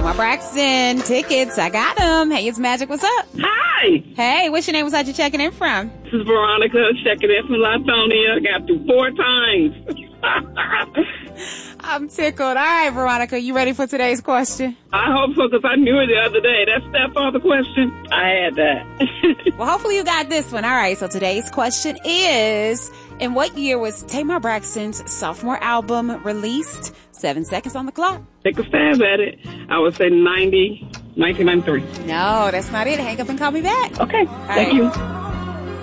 Tamar Braxton tickets. I got them. Hey, it's Magic. What's up? Hi. Hey, what's your name? What's that you checking in from? This is Veronica checking in from Lithonia. Got through 4 times. I'm tickled. All right, Veronica, you ready for today's question? I hope so, because I knew it the other day. That stepfather question, I had that. Well, hopefully you got this one. All right, so today's question is, in what year was Tamar Braxton's sophomore album released? 7 seconds on the clock. Take a stab at it. I would say 1993. No, that's not it. Hang up and call me back. Okay, thank you.